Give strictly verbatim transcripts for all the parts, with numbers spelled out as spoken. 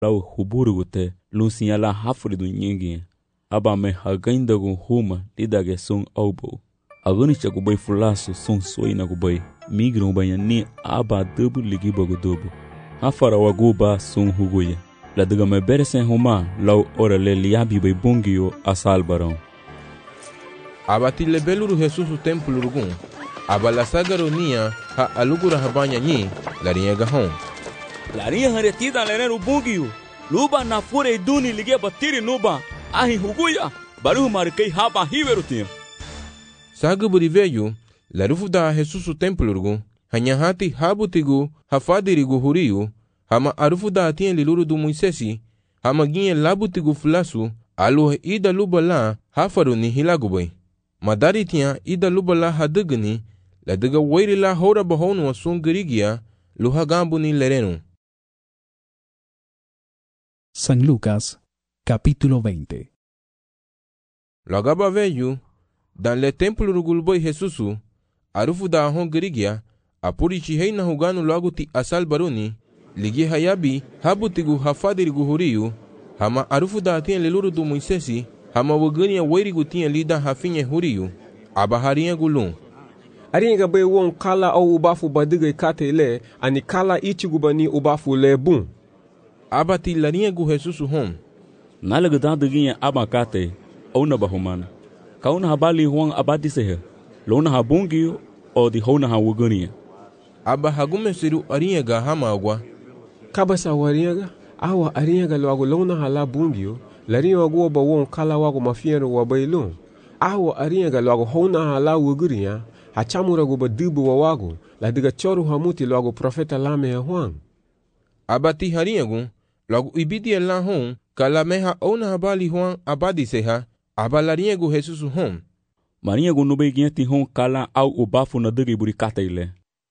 lau huburugute lusiala hafridu nyingi aba me hagainda gu huma lidage sung aubo aguni chagubay fulaso sung soina gubay migru bayani aba dubu ligi bagu dubu hafara waguba sung huguya la daga me beresen huma lau ora le liabi bay bungio asal barão abati lebeluru Jesus o templo rugun aba la sagaronia ha alugura habanya nyi larinha gahon larinha haretida lerero bungio luba na fure duni ligue batiri nuba ahi huguya baru markei haba hiverutinha sagaburi veio larufu da Jesus o templo rugun hanyahati habutigu hafadirigu huriu hama arufu da tinha liluru do Moisesi hama ginha labutigu fulasu alu ida luba la hafaruni hilagubai madari tinha ida luba la hadugni la daga wairi la hora bahonu asun garigia luhagambu ni lereno. San Lucas, capítulo veinte. Lagaba veio dan le templo rugulboi Jesusu arufu da hon garigia apuri chihei na huganu logo ti asal baruni ligi hayabi habutigu hafadirigu huriu hama arufu da tinha leluru do Moisesi hama wagania wairigu tinha lida hafinha huriu abaharinha gulun aringa bai won kala au ubafu badiga kate le ani kala ichigu bani ubafu le bun abati larinha gu Jesusu hom nalaga daduginha abakate au na bahumana kauna habali huang abadi sehe lona habungi o di hona hawagania aba hagume siru arinha ga hama agwa kabasa warinha ga awa arinha ga logo lona hala bungio larinha wago ba won kala wago mafiero wa bailon awa arinha ga logo hona hala wagania hachamura go badubu wa wago la diga choru hamuti logo profeta lame huang abati harinha gu logo ibidi la hon kala meha ona habali huang abadi seha abalarinha gu Jesusu hom marinha gu nube ginti hon kala au ubafu na digi buri kataile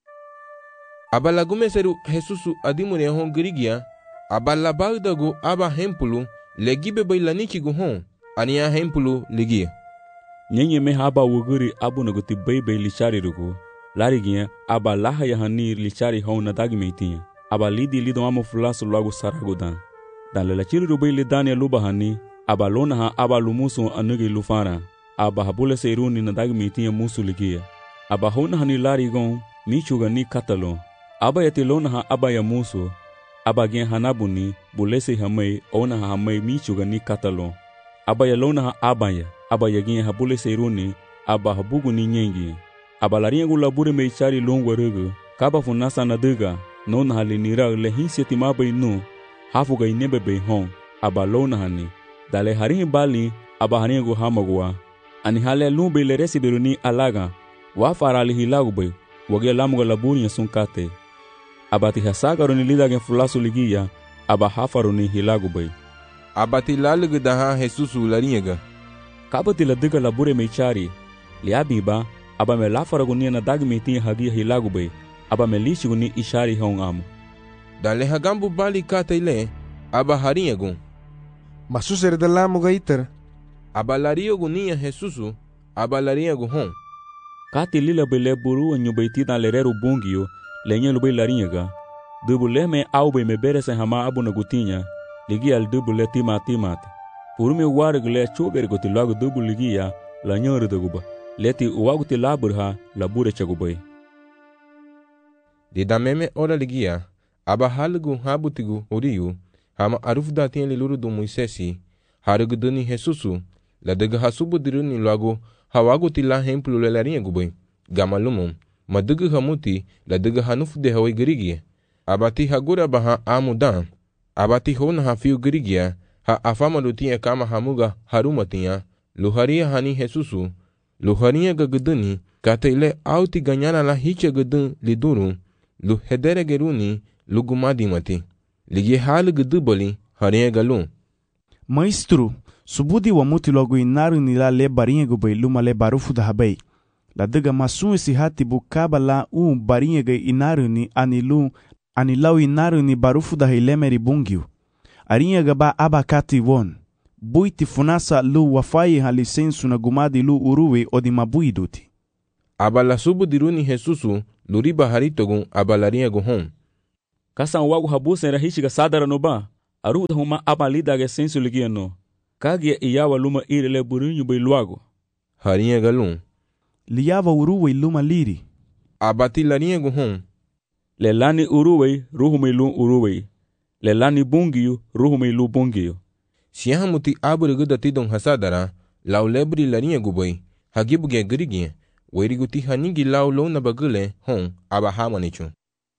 abalagume seru Jesusu adimune hon girigia abalabagda gu aba hempulu legibe bailanichi gu hon ania hempulu ligia nyenye me haba wuguri abu na guti bebe lichari rugu larigia aba laha ya hani lichari hon na dagi meitinha aba lidi lido amo fulasu logo saragudan dan le lachiri rubai lidania luba hani aba lona ha aba lumusu anugi lufara aba habule seiruni na dagi meitinha musu ligia aba hona hani larigon michuga ni katalo aba yati lona ha aba ya musu aba gen hanabuni bulese hamai ona ha hamai michuga ni katalo aba ya lona ha aba ya aba yagin habule seiruni aba habugu ni nyengi aba larinha gu labure meichari longwa rugu kaba funasa na duga non hali nira le hinsiati mabai nu hafuga inebe bei hon aba lona hani dale harin bali aba harin gu hamagwa ani hale lumbe le resibiruni alaga wa farali hilagu bei wage lamuga laburi sunkate abati hasagaruni lidage fulasu ligia aba hafaruni hilagu bei abati lalugu daha Jesusu larinha ga kabati la diga labure meichari liabiba aba me lafaragunia na dag meitinha hagia hilagu bei aba me lishiguni ishari hon amo dale hagambu bali kataile aba harinha gu masusere de lamu gaiter aba lario gunia Jesusu aba larinha gu hon kati lila bele buru anyu beiti dan lerero bungio lenye lubei larinha ga dubule me au be me berese hama abu na gutinha ligi al dubule tima timate purume warig le choger goti lagu dubu ligia la nyoru duguba leti uwaguti laburha labure chagubai de dameme ora ligia aba halgu habutigu uriu hama arufda tinha liluru do Moisesi harugu duni Jesusu la daga hasubu diruni lagu hawaguti la hemplu le larinha gubai gamalumum madugu hamuti la daga hanufu de hawai garigia abati hagura baha amudan abati hona hafiu garigia ha afamadu tinha kama hamuga haruma tinha luharia hani Jesusu luharia gaguduni kataile auti ganyana la hicha gudun liduru lu hedere geruni lugumadi mati ligi hal gudubali haria galu Maestro, subudi wa muti logo inaru ni la le barinha gubai luma le barufu da habai la daga masun esi hati bukaba la u barinha ga inaru ni anilu anilau inaru ni barufu da hilemeri bungiu arinha gaba abakati won buiti funasa lu wafai ha lisensu na gumadi lu uruwe odi mabui duti abala subu diruni Jesusu luriba haritogun abalarinha gu hon kasan wagu habusera hishiga sadara no ba aruda huma aba lidage sensu ligiano. Kagia iyawa luma irele burinyu bai luago. Harinha galum. Liava uruwe luma liri. Abati larinha guhon. Lelani uruwe ruhumai lu uruwe. Lelani bungiyu ruhumai lu bungiyu. Siyahamuti aburigu datidon hasadara. Lau lebri larinha gubai. Hagibuge girigie. Weriguti hanigi lau lona bagule hon aba hamanichu.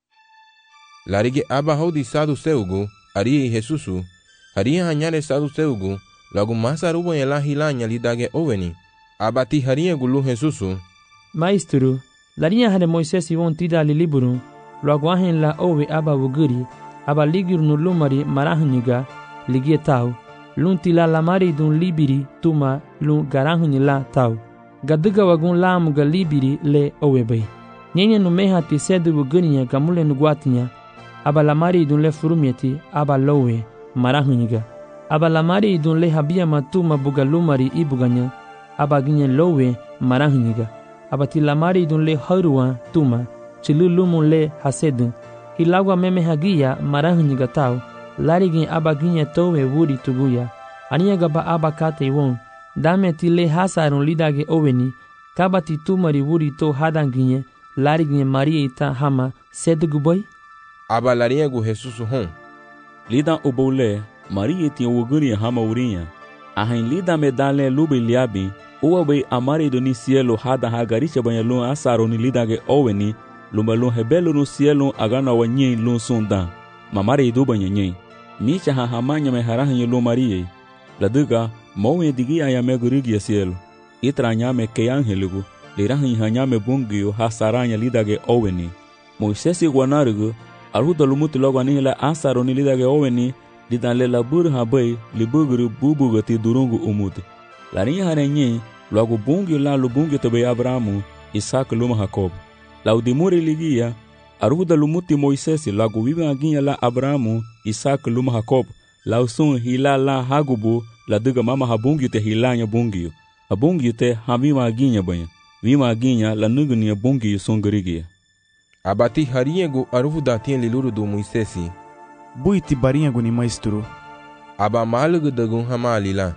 Larige aba haudi sadu seugu. Arie Jesusu. Haria hanyare sadu seugu. Lagu masa rubo yela hilanya lidage oveni. Abati haria gulu Jesusu. Maestro, larinha hane Moisés won tida li liburu. Lagu ahen la ove aba wuguri. Aba ligir no lumari marahuniga. Ligie tau. Lun tila lamari dun libiri tuma lun garahuni la tau. Gaduga wagun la amuga libiri le owe bay. Nyenye no meha ti sedu wuguniya gamule no guatinya. Aba lamari dun le furumieti aba lowe marahuniga. Aba lamari idun le habia matuma buga lumari ibuganya. Aba ginye lowe marahuniga. Aba ti lamari idun le haruwa tuma. Chilu lumun le hasedun. Hilagwa meme hagia marahuniga tau. Lari gin aba ginye towe wuri tuguya. Aniya gaba aba kate won. Dame ti le hasarun lidage oweni. Kaba ti tumari wuri to hadan ginye. Lari ginye maria ita hama sedugu boy. Aba larinha gu Jesusu hon. Lidan ubole. Maria tinha wuguri hama urinha. Ahin lida medale lube liabi. Uwa bei amare do ni cielo hada hagaricha banha lun asaro ni lidage oweni. Lumba lun hebelo no cielo agana wanyen lun sundan. Mamare do banha nyen. Micha ha hamanya me harahanyo lun Maria. Laduga mowe digi ayame gurigi cielo. Itranya me ke angeligu. Lirahin hanyame bungio hasaranya lidage oweni. Moisés guanarugu. Aruda lumuti logo anihila asaro ni lidage oweni. Lidan le labur habai libuguru bubugati durungu umuti. Larinha harenye logo bungi la lubungi tobe Abrahamu, Isaac luma Jacob. La udimuri ligia aruda lumuti Moisés lago vive aginha la Abrahamu, Isaac luma Jacob. La usun hila la hagubu la duga mama habungi te hilanya bungi. Habungi te hamima aginha banha. Vima aginha la nugnia bungi songrigia. Abati hariego aruda tien liluru do Moisés. Buiti barinha guni maestro. Aba malugu dagun hamalila.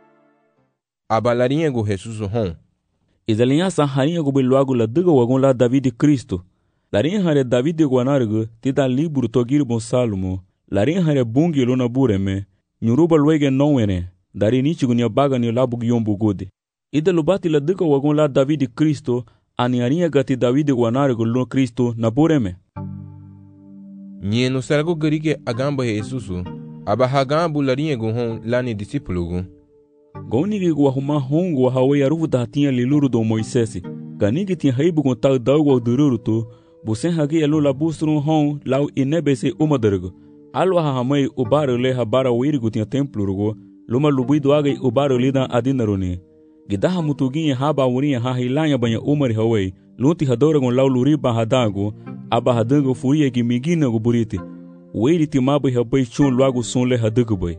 Aba larinha gu Jesusu hon. Idalinha sa harinha gu biluagu la duga wagun la David Cristo. Larinha hare David guanarugu tida liburu togir bon Salomo. Larinha hare bungi lona bureme. Nyuruba luege nowene. Dari nichigu ni baga ni labu gyombu gode. Ida lubati la duga wagun la David Cristo. Ani harinha gati David guanarugu lo Cristo na bureme. Nye no sarago garige agamba Jesusu. Aba hagambu larinha gu hon lani disipulugu. Gonigi gu ahuma hongu wa hawe aruvu da tinha liluru do Moisés. Ganigi tinha haibu gon tau dagu au dururu tu. Busen hagi elu la busrun hon lau inebese umadargu. Alwa hahamai ubaru le habara wirigu tinha templurugu. Luma lubuidu agai ubaru lidan adinaruni. Gidaha mutuginha haba urinha hahilanya banha umari hawe. Lunti hadoragon lau luriba hadagu. Aba hadango furia gi migina gu buriti. Weiri ti mabai habai chun luagu sun le hadagu bai.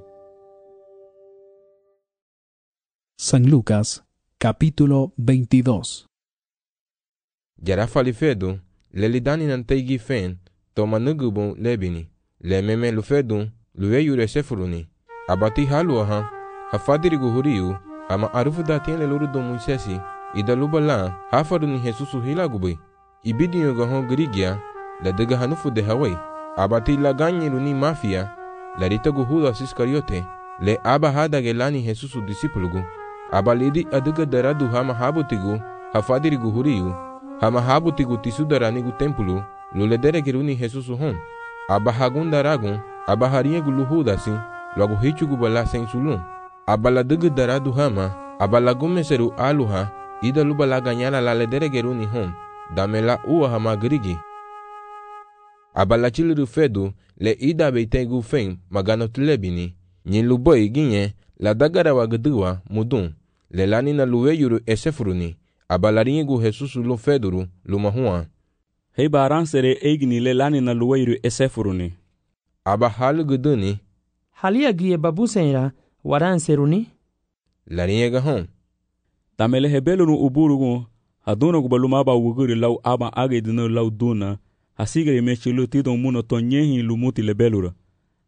San Lucas, capítulo veintidós. Jara falifedu, lelidani nantegi fen, toma nugubon lebini. Le meme lufedu, luwe yure sefuruni. Abati halu aha, hafadirigu huriu, ama arufu datien le luru do Moisesi, idaluba la, hafadu ni Jesusu hilagu bai. Ibidi yoga hon grigia, la dega hanufu de Hawaii. Abati la ganyiru ni mafia, la ritagu Judas Iscariote, le aba hada gelani Jesusu disipulugu. Abalidi aduga daradu hama habutigu, hafadirigu huriu, hama habutigu tisudaranigu tempulu, luledere geruni Jesusu hon. Aba hagun daragun, aba hariegu luhudasi, lagu hichugu bala sensulun. Abala duga daradu hama, abala gumeseru aluha, ida lubala ganyala la ledere geruni hon. Damela uwa hama grigi. Abala chiliru fedu le ida beitegu fen magano tulebini. Nyin luboi ginye la dagara wagaduwa mudun. Le lani na luwe yuru esefuruni. Abala ringu Jesusu lo feduru lumahua. Hei baran sere eigni le lani na luwe yuru esefuruni. Aba halu guduni. Halia gie babu senra waran seruni. La ringa hon. Damele hebelu nu uburugu. Haduna gubaluma aba wuguri lau aba age dino lau duna. Hasigari mechilu tidon muno tonyehi lumuti lebelura.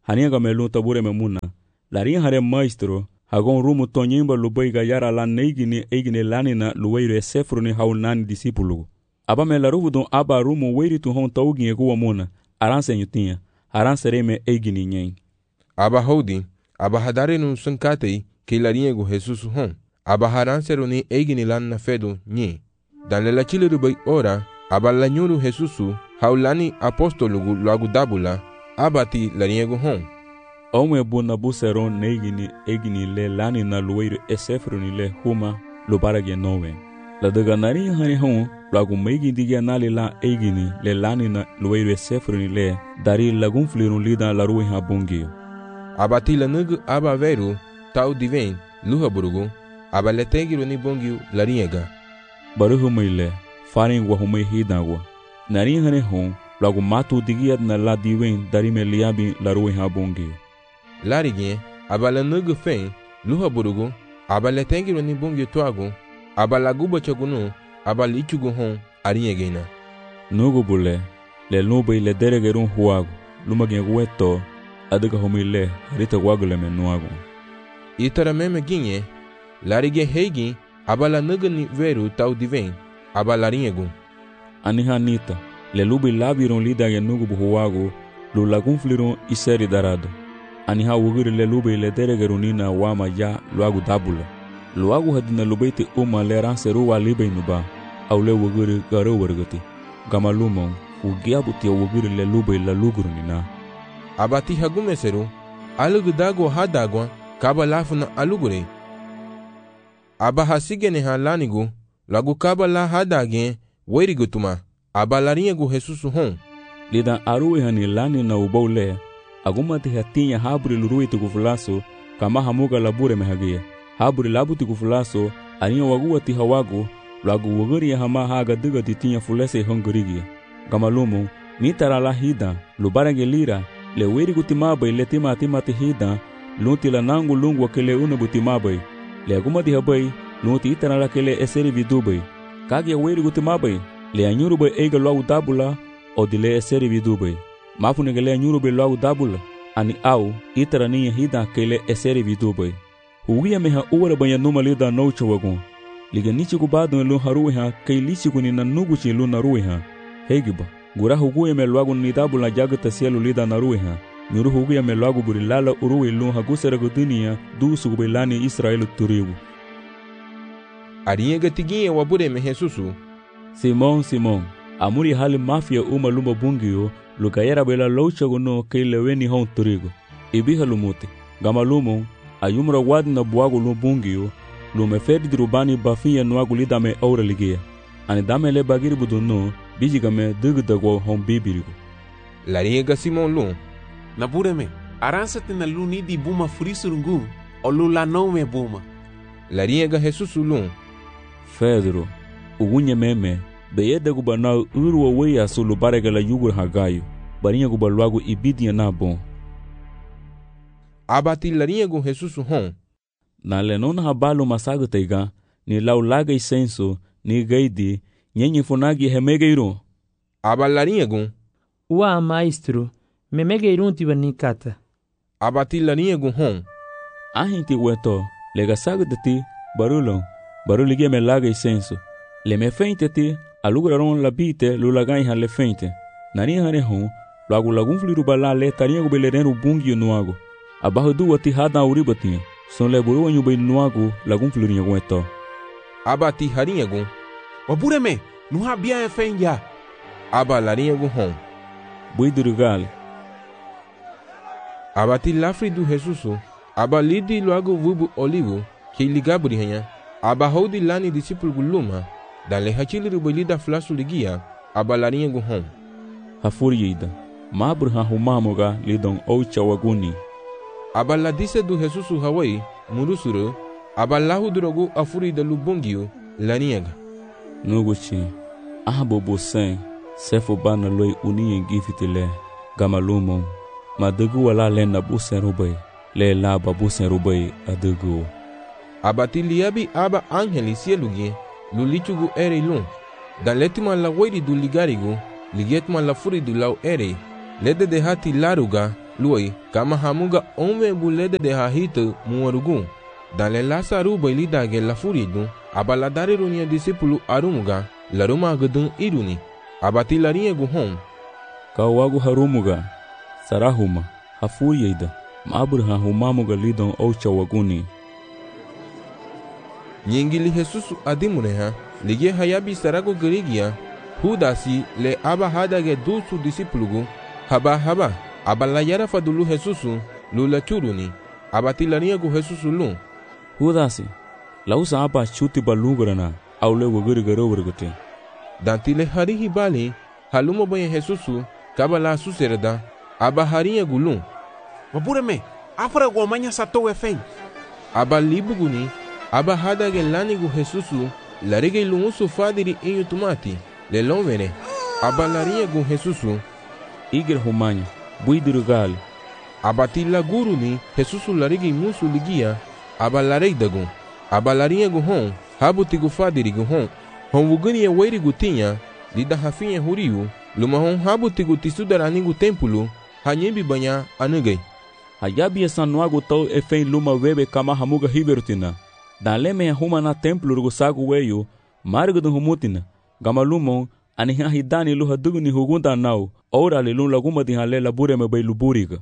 hania ga melun tabure memuna larin hare maestro hagon rumu tonyimba lubai ga yara la neigini eigini lanina luweire sefruni haunani disipulu aba me laruvu don aba rumu weiri tu hon tauginye kuwa muna aranse nyutinha aranse reme eigini nyen aba hodi aba hadare nun sankatei ke larinha go Jesus hon aba haranse runi eigini lan na fedo nye dan lela chile rubai ora aba la nyuru Jesusu haulani apostolugu lagu dabula abati larinha go hon Ome buna buseron neigini egini le lani na luweire esefruni le huma lo barage nowe. La daga nari hani hon lagu meigi digia nali la egini le lani na luweire esefruni le dari lagun flirun lida la ruwe ha bungi. Abati la nugu aba veru tau diven luha burugu aba le tengiru ni bungi la riega. Baruhu meile farin wa hume hidagwa. Nari hani hon lagu matu digia na la diven dari me liabi la ruwe ha bungi. Larigien abala nugu fen luha burugu abala tengiru ni bungi tuagu abala guba chagunu abala ichugu hon ariegena nugu bule le nube le deregerun huagu lumagien weto adiga homile rita wagule menuagu itara meme ginye larigien heigi abala nugu ni veru tau diven abala riegu anihanita le lubi labirun lida ge nugu buhuagu lu lagun flirun iseri darado Aniha wugiri le lube le deregerunina wama ya luagu dabula. Luagu hadina lubeite uma le ranseru wa libe nuba. Au le wugiri gare wargati. Gama lumon, ugiabuti ya wugiri le lube la lugurunina. Abati hagume seru, alugu dago hadagwa, kaba lafuna alugure. Aba hasigene ha lanigu, lagu kaba la hadage, werigutuma. Aba lariegu Jesusu hon. Lidan aruwe hani lani na ubaule, agumati hatinya haburi luruwe tukufulaso kama hamuga labure mehagia haburi labuti kufulaso aniya waguwati hawagu lagu waguri ya hama haga diga titinya fulese hongorigia gamalumu nitara la hida lubarange lira le weri gutimabai le tima timati hida lunti la nangu lungu wakele una butimabai le agumati habai lunti itara la kele eseri vidubai kage weri gutimabai le anyuru bai eiga luagu dabula o dile eseri vidubai mafu negele nyuru be lagu dabula ani au itara ni hida kele eseri vidubai hugia meha uwara banya numa lida noucha wagon liga nichi kubadu lu haruwe ha kay lichi kuni na nugu chi lu naruwe ha hegiba gura hugia me lagu ni dabula jagata sielu lida naruwe ha nyuru hugia me lagu buri lala uruwe lu hagusera gudunia du sugubelani Israelu turibu ariega tiginye wabure me Jesusu Simon Simon amuri hali mafia uma lumba bungio lukayera bela loucha gono kele weni hon turigo ibiha lumute gama lumo ayumra wadna buago lumbungio lume ferdi drubani bafiya nuagu lidame aura ligia ani dame le bagiri buduno bijigame dugdago hon bibirigo lariega Simon lu na bureme aransate na luni di buma frisurungu o lula nome buma lariega Jesus lu Pedro ugunye meme beyede gubana urwa weya sulu barega la yugur hagayo barinya gubalwagu ibidia na bon abati larinha go Jesus hon na lenona habalu masago teiga ni laulaga isenso ni gaidi nyenye funagi hemegeiro abalarinha go wa maestro memegeiro tibani kata abati larinha go hon ahinti weto lega sago deti barulo barulige me laga isenso le me feinte ti aluguraron la bite lulagai ha le feinte nani hane hon lagu lagun fliru bala le tarinha go belerenu bungi nuago abaho du wati hada uribati son le buru wanyu be nuago lagun fliru nyago eto abati harinha go wabureme nu ha bia efenja aba larinha go hon buidurugal abati lafri du Jesusu aba lidi loago vubu olivo que ligabri hanya aba hodi lani discípulo guluma dan le hachili rubolida flasu ligia aba larinha go hon hafurida mabur ha humamoga lidon oucha waguni aba la dise du Jesusu hawai murusuru aba lahu drogo afurida lubongio larinha nuguchi ahbo bosen sefo bana loy uni ngifitile gamalumo madugu wala lena busen rubai le la babusen rubai adugu abati liabi aba angeli sielugie lulichugu ere lun dan letman la wadi du ligarigo ligetman la furi du lau ere lede de hati laruga luoi kama hamuga ome bulede de hahita muarugu. Dan le Lasaru baili dage la furidu, aba la dare runia disipulu arumuga, la ruma gedung iruni, abati larinha gu hom. Kawagu harumuga, sarahuma, hafuriida, maaburha humamuga lidon oucha waguni. Nyingili Jesusu adimuneha, ligie hayabi sarago gerigia, hudasi le aba hadage dusu disipulugu, haba haba, aba la yara fadulu Jesusu, lula churuni, abati larinha gu Jesusu lu. Hudasi, lausa apa chuti balungrana, aule wagiri garo wargate. Dantile harihi bali, halumo baye Jesusu, kabala suserda, aba harinha gulu. Wabureme, afra gomanya sato efen. Aba libuguni, aba hadage lanigu Jesusu, larige lumusu fadiri inyu tumati, le lonvene, aba larinha gu Jesusu, igir humanya, buidirugali. Abati la guruni, Jesusu larige musu ligia, aba lareidagu, aba larinha gu hon, habutigu fadiri gu hon, hon wugani wairi gu tinha, lida hafinha huriu, luma hon habutigu tisudarani gu tempulu, hanyembi banya anugai. Hayabi esanuagu tau efen luma webe kama hamuga hiverutina. Daleme ya huma na templu rugu sagu weyu, margu humutina, gama lumon, aniha hidani luha duguni hugunda nau, ora li lun laguma di halela bure me bay luburiga.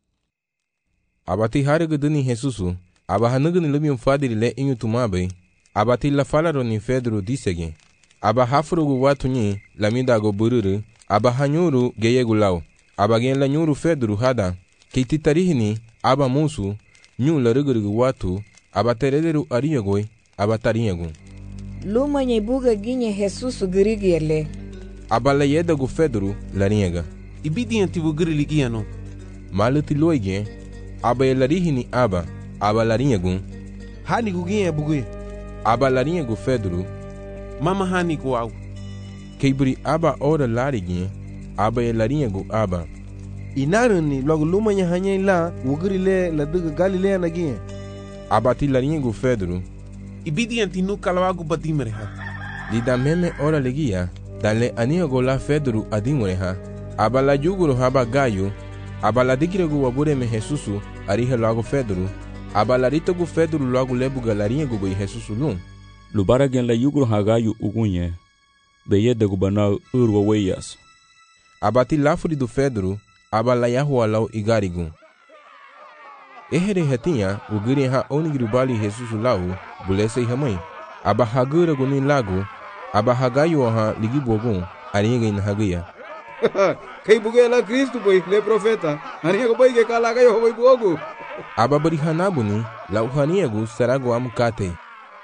Abati hariga duni Jesusu, aba hanugani lumium fadiri le inyu tumabe, abati la falaro ni Pedro disege, aba hafrugu watu nyi, lamida go bururu, aba hanyuru geyegu lau, aba gen la nyuru Pedro hada, kiti tarihini, aba musu, nyu la ruguru watu, aba terederu ariyagoi, aba tariyagu. Luma nye buga ginye Jesusu girigiyele. Aba la yedagu Pedro la riyaga. Ibidi antivu giri ligiano. Maluti loige, aba ya larihini aba, aba la riyagu. Hani guginye bugui. Aba la riyagu Pedro. Mama hani guau. Keiburi aba ora larigi, aba ya lariyagu aba. Inaruni logo luma nye hanye la, wugiri le la duga Galilea na ginye. Abati larinha Pedro. Ibidi antinu kalawagu badimereha. Lida meme ora legia, dale ania gola Pedro adimureha. Abala juguro haba gayo, abala digiregu wabure me Jesusu, ariha logo Pedro. Abala ritogu Pedro logo lebuga larinha gugo i Jesusu lum. Lubara gen la juguro hagayo ugunye, beye de gubanau urwa weyas. Abati lafuri do Pedro, abala yahua lau igarigu. Ehere hatinha, o guri ha onigirubali Jesusu lau, bulese i hamai. Aba hagura guni lagu, aba hagayo ha ligibogun, aringa in hagaya. Kay buge la Cristo boy, le profeta, aringa boy ke kala gayo boy bogu. Aba bari hanabuni, lau haniagu sarago amukate.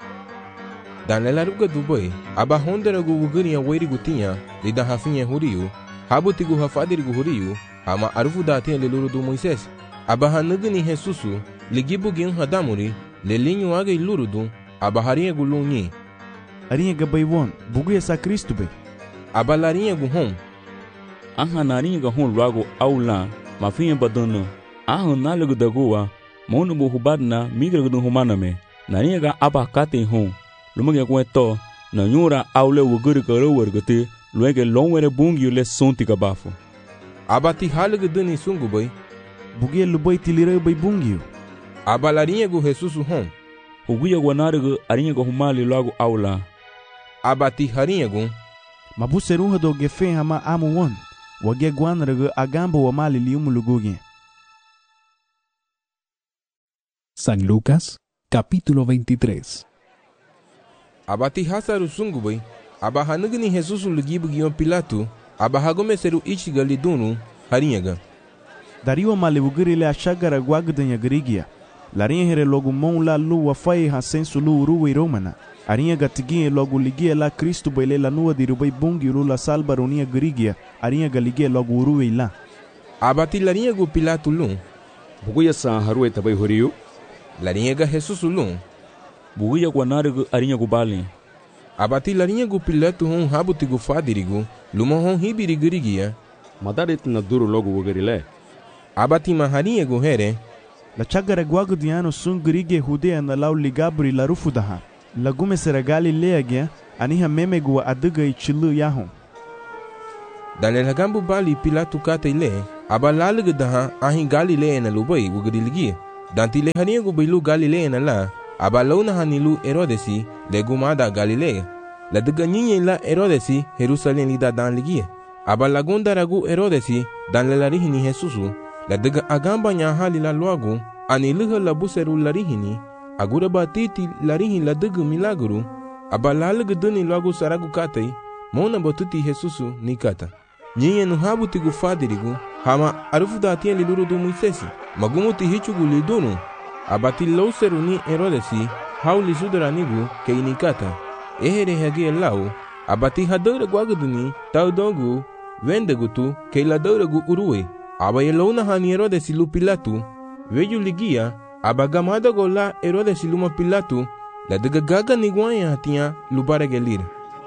Dan la ruga do boy, aba hondera gu guri ya wairi gutinha, lida hafinha huriu, habutigu hafadirigu huriu, ama arufu datinha leluru do Moisés. Aba hanugani Jesusu, ligibu gin hadamuri, lelinho aga ilurudu, aba harinha gu lunyi. Arinha gabay won, bugu esa Cristo bay. Aba larinha gu hom. Aha narinha ga hon logo aula, mafinha badono. Aha nalagu dagua, monu bu hubadna, migra gu humana me. Narinha ga aba kate hon, lumage kweto, na nyura aule wuguri karo wargate, luege longwere bungi le sonti kabafo. Aba ti halagu duni sungu bay. Bugia lubai tilireu bay bungiu. Aba larinha gu Jesusu hom. Uguya guanarigu arinha gu humali logo aula. Aba ti harinha gu. Mabuserunha do gefen hama amu won. Wage guanarigu agambo wa mali liumu lugugi. San Lucas, capítulo veintitrés. Aba ti hasaru sungu bay. Aba hanugani Jesusu lugibu gion Pilato. Aba hagomeseru ichiga lidunu harinha ga. Dario male wugiri le achagara guagdanya garigia. Larinha here logo mon la lu wafai ha sensu lu uruwe romana. Arinha gatigie logo ligia la Cristo baile la nua dirubay bungi uru la salba ronia garigia. Arinha galigia logo uruwe la. Abati larinha gu Pilato lum. Buguya sa harue tabay huriu. Larinha ga Jesusu lum. Buguya guanarigu arinha gu bali. Abati larinha gu Pilato hon habutigu fadirigu. Luma hon hibiri garigia. Madaret na duro logo wugarile. Abati maharinha gu here. La chagara guagdiano sun grige hudea na lau ligabri la rufudaha. La gume sera Galilea gya, aniha meme gu aduga i chilu yahon. Dan el hagambu bali Pilato kate ile, aba laluga daha ahin Galilea na lubai wugri ligia. Dantile hariya gu bilu Galilea na la, aba launa hanilu Herodesi le gumada Galilea. La daga nyinyi la Herodesi Jerusalem lida dan ligia. Aba lagunda ragu Herodesi dan lelarihini Jesusu. La daga agamba nyahali la luagu aniluha la buseru larihini. Agura batiti larihin la daga milagru. Aba laluga duni luagu saragu katai. Mona botuti Jesusu ni kata. Nyinyi nuhabu tigu fadirigu. Hama arufu da atien liluru du Moisesi. Magumuti hichugu lidunu. Abati lauseru ni Herodesi. Hauli sudaranigu ke inikata. Ehere hage lau. Abati hadore guaguduni. Taudongu. Vendegutu ke la gu uruwe. Aba yelauna hani Herodesi lu Pilatu. Veju ligia. Aba gamada gola Herodesi luma Pilatu. La daga gaga niguanya hatia lubara gelir.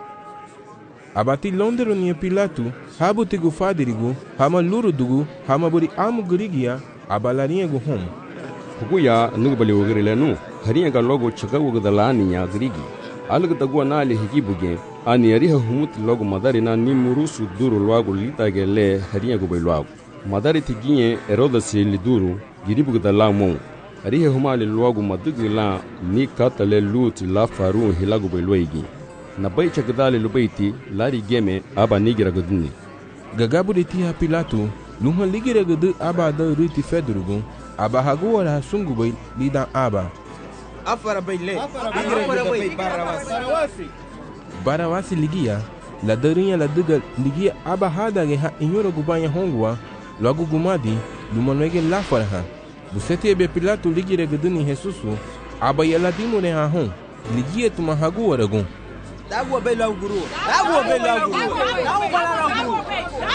Abati londeru ni Pilatu. Habu tigu fadirigu. Hama luru dugu. Hama buri amu gurigia. Aba larinha gu home. Kukuya nugbali wugri lenu. Hariya ga logo chaka wugdala niya grigi. Alga tagua na ali hikibuge. Ani ariha humut logo madari na ni murusu duru logo lita gele hariya gu bailogo. Madari tiginye Herodesi liduru giribugdala mo. Ariha humali logo madugi la ni katale luti la faru hilagu bailoigi. Na bai chakdali lubaiti lari geme aba nigira guduni. Gagaburi tiha Pilatu luha ligira gudu aba da ruti fedrugu. Aba haguara sungu bai lidan aba. Afara bai le. Afara bai Barawasi. Barawasi ligia. La darinha la duga ligia aba hada ge ha inyoro gubanya hongwa. Logo gumadi lumanoege la faraha. Buseti ebe Pilatu ligira guduni Jesusu. Aba yala dimune ha hon. Ligia tuma haguara gun. Dagua bai lau guru. Dagua bai lau guru. Dagua bai guru.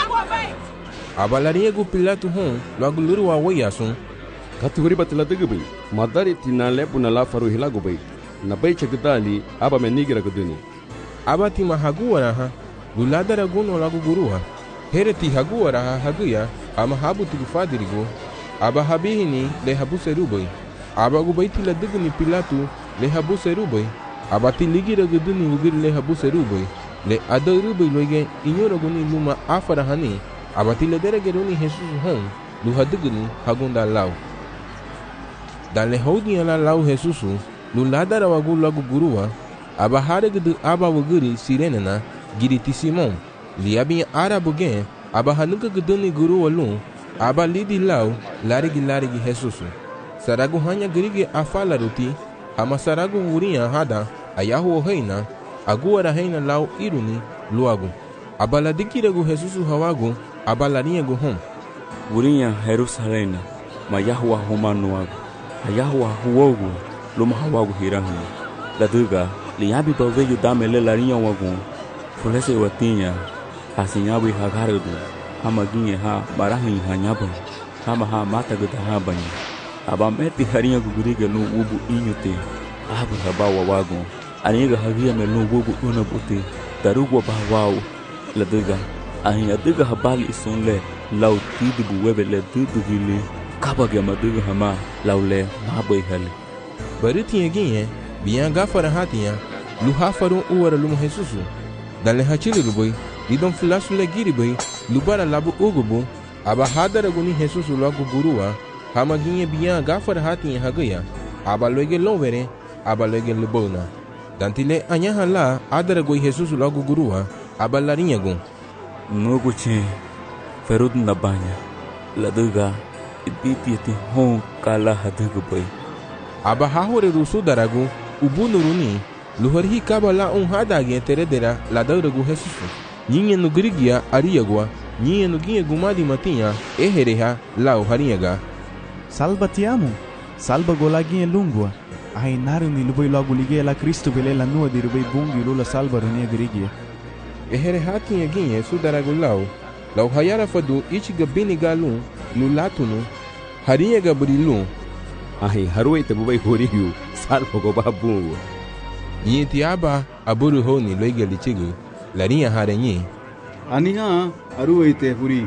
Aba larinha gu Pilatu hon. Logo luru wa wayasun. Kati huri batila digubi. Madari tina lepu na la faru hilagu bai. Na bai chakdali aba menigira guduni. Aba tima haguara ha. Guladara guno lagu guruha. Hereti haguara ha haguya. Ama habu tigu fadirigu. Aba habihini le habu serubai. Aba gubaiti la diguni Pilatu le habu serubai. Aba ti ligira guduni wugir le habu serubai. Le adarubai loige inyoro guni luma afara hani. Aba ti le dere geruni Jesus hon. Luha diguni hagunda lau. Dan le houdinha la lau Jesusu, lu ladara wagu lagu gurua, aba haregudu aba wuguri sirenena, giriti Simon, li abin arabu gen, aba hanuka guduni gurua lun, aba lidi lau, larigi larigi Jesusu. Saragu hanya girigi afala ruti, hama saragu wurinha hada, ayahu o reina, aguara reina lau iruni, luagu. Aba ladikiragu Jesusu hawagu, aba larinha gu hom. Wurinha Jerusalém, ma Yahuwa humanuagu. Ayahuwa huogu luma hawagu hirahi. La duga li yabi baveju damele larinha wagu. Fulese watinha hasinyabi hagarudu. Hama ginye ha marahi hanyabai. Hama ha mata guda habani. Aba meti harinha guguriga no ubu inyute. Abu habawa wagu. Aniga hagia melu ubu unabuti. Darugwa bahwau. La duga ahin duga habali isunle. Lau tidibu webe le dudu hili. Kabage maduga hama laule mabai hali. Baritinha ginye biyan gafara hatinha lu hafaru uwara lumu Jesusu. Dale hachili ruboi lidon fulasu le giribai lubara labu ugubu. Aba hadara guni Jesusu lagu gurua. Hama ginye biyan gafara hatinha hagaya. Aba loige lovere. Aba loige lubona. Dantile anyaha la adara goi Jesusu lagu gurua. Aba larinha gun. Nuguchi ferud nabanya. Laduga Ititi iti hon kala hadugu bai. Aba hahore rusu daragu ubu nuruni luhari kaba la un hadagi teredera la dauragu Jesusu. Nyinye no grigia ariagua, nyinye no ginye gumadi matinha ehereha la uhariaga. Salva ti amo. Salva golaginha lungua. Ai naruni lubai logo ligue la Cristo bele la nua di rubai bungi lula salva runia grigia. Ehereha tinha ginye sudaragu lau. Lau hayara fadu ichi gabini galun lulatunu hariya gabrilu. Ahi haruwe tabubai horiyu salvo go babungu. Yiti aba aburu honi loiga lichigu larinha harenyi. Aniha aruwe te huri.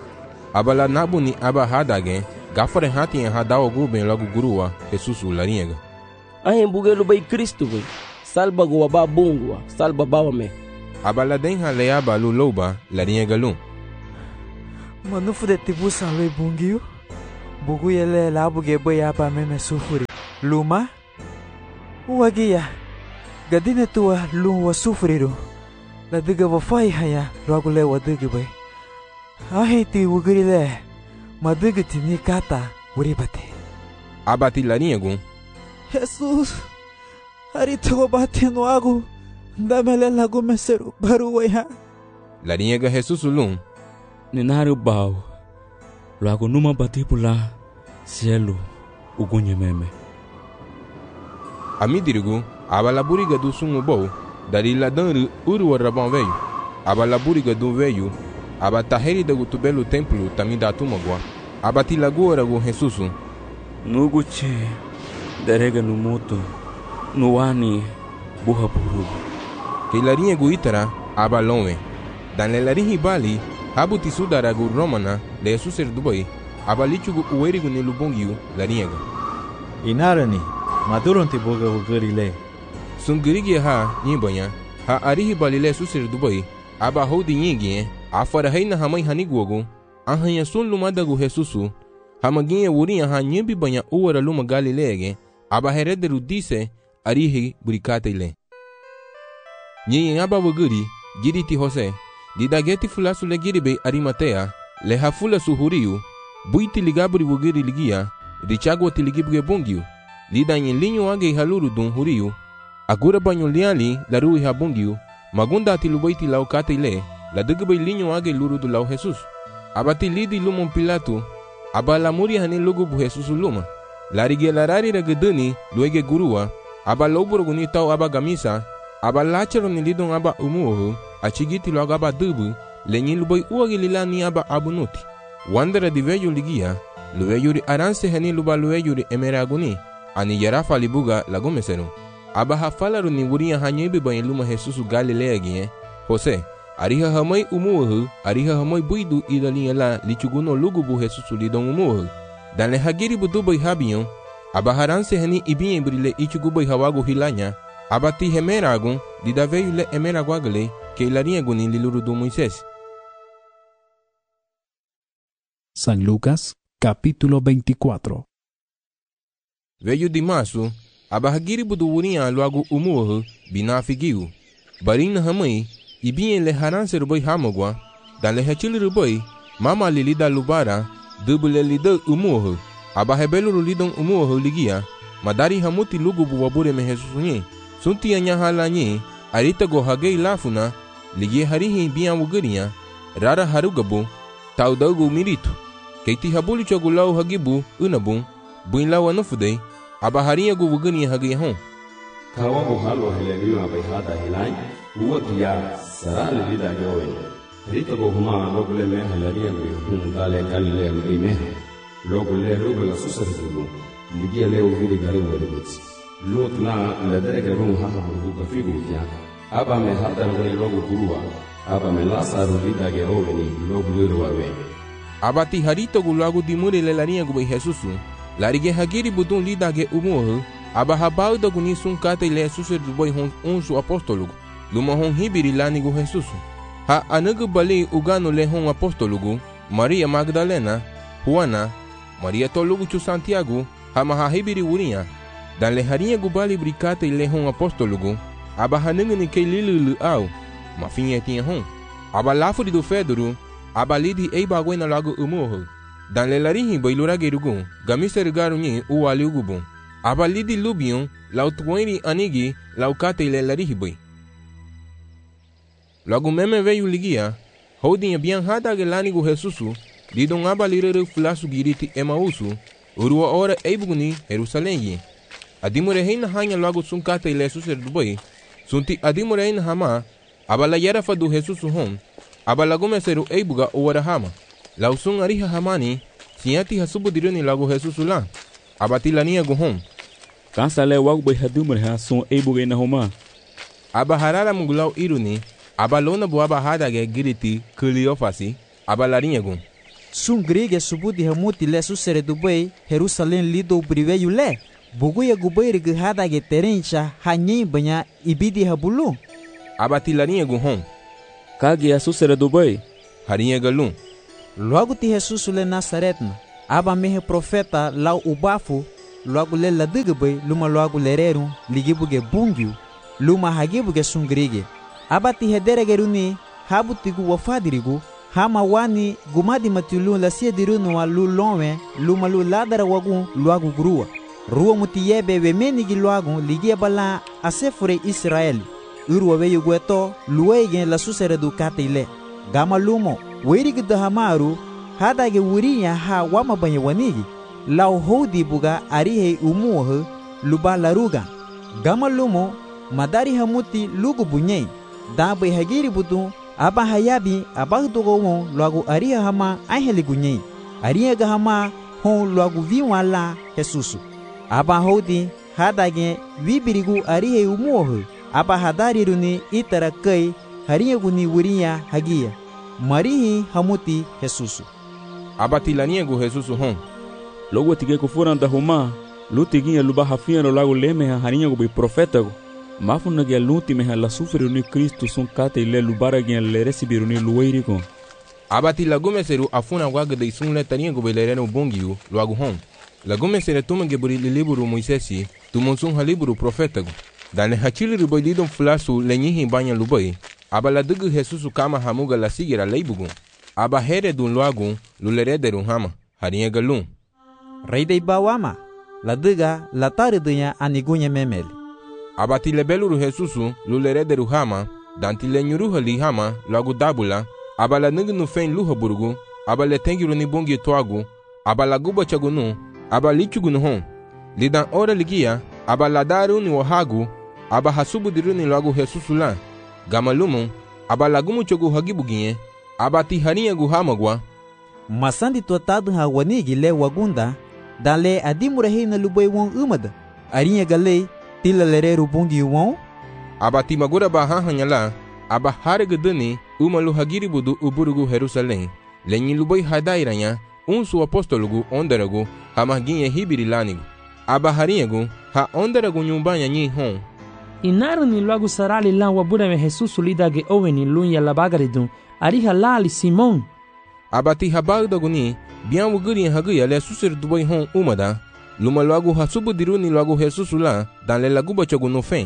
Aba la nabuni aba hadage gafare hatinha hadawa guben logo gurua Jesusu larinha. Ahi bugelu bai Cristo bai. Salva go babungu salva bawame. Aba la denha leaba lu loba larinha galun. Manufu de tibu salwe bungiu. Bugu yele labu gebe ya pa meme sufuri. Luma? Uwagi ya. Gadine tua lu wa sufuriru. La diga wa fai haya ragule wa diga bay. Ahi ti wugiri le. Ma diga ti ni kata uribate. Abati larinhagu. Jesus. Arito bate no agu. Damele lagu meseru baru waya. Larinhaga Jesus ulum. Ninari bau. Lagu numa bati pula. Cielo. Ugunye meme. Amidirigu. Abalaburiga do sungo bou. Dari ladan uru wa rabão veio. Abalaburiga do veio. Abataheri da gutubelo templo tamidatu magua. Abati lagoa go Jesus. Nuguche. Derega no moto. Nuani. Burra burugo. Keilarinha guitara. Abalonwe. Dan lelarinhi bali. Habuti sudaragu romana. Le suser dubai. Abalichugu uerigu ne lubongiu. Larinhaga. Inarani. Maduron te boga ugarile. Sungirigi ha nyibanya. Ha arihi balile suser dubai. Aba hodi nyingie. Afara heina hamai haniguogo. Ahanya sun lumadagu Jesusu. Hamaginha urinha ha nyimbi banha uara luma galilege. Aba herederu disse. Arihi burikatele. Nyi aba waguri. Giriti Jose. Didageti fulasu le giribe arimatea. Le hafula suhuriu. Buiti ligaburi waguri ligia. Richagwa tiligibwe bungiu. Lida nyi linyo age haluru dun huriu. Agura banyo liali la rui habungiu. Magunda atilubaiti lau katele. La dugbe linyo age luru du lau Jesus. Abati lidi lumon Pilato. Aba la muri hane lugu bu Jesus luma. La rige la rari ragadani luege gurua. Aba loburu ni tau aba gamisa. Aba lachero ni lidon aba umuohu. Achigiti logo aba dubu. Lenyi lubai uagi lila ni aba abunuti. Wandera di veyo ligia. Lueyuri aranse hane luba lueyuri emeraguni. Ani yarafa libuga lagomesero. Aba hafalaru ni wuria hanyebe banyi luma Jesus Galilea gie. Jose. Ariha hamai umuohu. Ariha hamai buidu idalinha la lichuguno lugubu Jesus lidon umuohu. Dan le hagiri budubai habion. Aba haranse hani ibinye brile ichugubai hawago hilanya. Abati hemeragun. Dida veio le emeraguagale. Que ilarinhagu ni liluru do Moisés. San Lucas, capítulo veinticuatro. Veio de março. Aba hagiri budu wuria luagu umuohu. Binafigiu. Barina hamai. Ibinye le haranse rubai hamagwa. Dan le hachili rubai. Mama lilida lubara. Dubule lida umuohu. Aba hebelu lidon umuohu ligia. Madari hamuti lugu buwabure me Jesusunye. Sunti anya halanye. Arita go hagei lafuna. Ligie harihi biya wugariya. Rara harugabu. Taudagu miritu. Keiti habuli chogulau hagibu. Unabu. Buin lawa nufudei. Aba harinha gu wugani hagei hon. Kawago halo heleniwa bai hada helai. Uwakia sarale lida jowe. Rita go huma logule me heleniya gu hundale galile gu ime. Logule logule susar zulu. Ligia leo vidi gari wadibutsi. Lot na ledere garun haha buga figu kia. Aba me hada ngani logo gurua. Aba me lasaru lida gerowe ni logo lirwa we. Abati harito gu lagu dimure le larinha gu bai Jesusu. Larige hagiri budun lida ge umuohu. Aba habau da guni sun kate le susur du boi hon unsu apostolugu. Luma hon hibiri lani gu Jesusu. Ha anagu bali ugano le hon apostolugu. Maria Magdalena. Juana. Maria tolugu chu Santiago. Ha maha hibiri urinha. Dan le harinha gu bali bricate le hon apostolugu. Aba hanungu ni kei lilu au. Ma finha tinha hon. Aba lafuri do Fedoro. Aba lidi ei bagoi na lago umuohu. Dan le larihi bai luragerugu. Gamisa rigaru nyi uwali ugubun. Aba lidi lubion. Lau tuwairi anigi. Lau kate le larihi bai. Lagu meme veio ligia. Houdinha bian hada gelani gu Jesusu. Lidon aba lirere fulasu giriti Emausu. Urua ora eibuguni Jerusalém. Adimure heina hanya lagu sunkata ile suser dubai. Sunti adimure heina hama. Abala yarafa do Jesusu hon. Abala gomeseru eibuga ora hama. Lausun ariha hamani. Siati hasubu diruni lagu Jesusu la. Abatila nia guhon. Kansa le wagu bai hadumure ha sun eibuga ina homa. Aba harara mugulau iruni. Abalona buaba hadage giriti kuliofasi. Abalarinha gun. Sun grige subudi hamuti le susere dubai. Jerusalém lido briveyu le. Buguya gubai rigi hadage terencha hanyi banya ibidi habulu. Abatilarinha gun hon. Kagi ya susere dubai. Harinha galun. Logo ti Jesus le Nazaretna, aba mehe profeta lau ubafu, logo le ladugbe luma logo lereru ligibuge bungiu, luma hagibuge sungrige. Aba ti hederegeruni habutigu wafadirigu, hama wani gumadi matulu la siediru wa lu lonwe luma lu ladara wagu logo grua. Rua muti yebe we menigi logo ligia bala asefure Israeli. Urwa we yugueto luwege la susere du katile. Gama lumo werigi dahamaru hadage wuriya ha wama banye wanigi. Lau hodi buga arihe umuhe luba laruga. Gama lumo madari hamuti lugu bunyei. Dabe hagiri budu aba hayabi abagdogo won logo ariha hama aheli gunyei. Ariha gahama hon logo viwala Jesusu. Aba hodi hadage vibirigu arihe umuhe. Aba hadariruni itara kai hariya guni wuriya hagia. Marihi hamuti Jesusu. Aba tilaniego Jesusu hon. Logo tige kufuran da huma, lutiginha luba hafiano lago leme hariya go be profeta go. Mafuna ge luti me la sufre ni Cristo son kate le lubara ge le recibiru ni lueiri go. Aba tilagume seru afuna waga de sun le taniego be lereno bongiu logo hon. Lagume sere tuma ge buri liburu Moisesi, tumonsun haliburu profeta go. Dane hachili ruboididon flasu lenyihi banya lubai. Aba la dugu Jesusu kama hamuga la sigira leibugu. Aba here dun loagu lulerederu hama hariya galun. Rei de bawama la duga la taridunya anigunya memeli. Aba tilebeluru Jesusu lulerederu hama dantile nyuruha li hama loagu dabula. Aba la nugu nu fein luha burugu. Aba le tengiru ni bungi toagu. Aba la guba chagunu. Aba lichugu nu hon. Lidan ora ligia. Aba la daru ni wahagu. Aba hasubu diruni loagu Jesusu la. Gamalumu, aba lagumu chogu hagibuginye, aba tihariya guhamagwa. Masandi tuatadu ha wanigi le wagunda, dale adimurahi na lubay wong umada. Arinya gale, tila lereru bungi wong. Aba timagura bahahanyala, aba haregedeni, umalu hagiribudu uburugu Jerusalem. Lenyi lubay hadairanya, unsu apostolugu onderagu, hamaginye hibiri lanigu. Aba hariyagu, ha onderagu nyumbanya nyi hon. Inaru ni logo sarali la wabura me Jesus lidage oweni lunya la bagaridun ariha lali Simon. Abati habagdaguni bian wuguri haguya le susir dubai hon umada luma logo hasubu diruni logo Jesus la dan le laguba choguno fen.